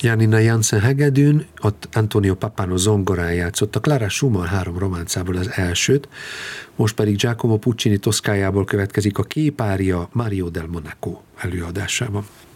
Janina Jansen hegedűn, ott Antonio Pappano zongorán játszotta, Clara Schumann 3 románcából az elsőt, most pedig Giacomo Puccini Toszkájából következik a képária Mario del Monaco előadásában.